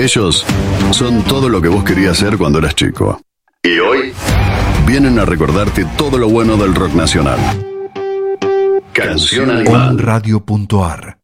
Ellos son todo lo que vos querías ser cuando eras chico. Y hoy vienen a recordarte todo lo bueno del rock nacional. Canción Animal. Radio.ar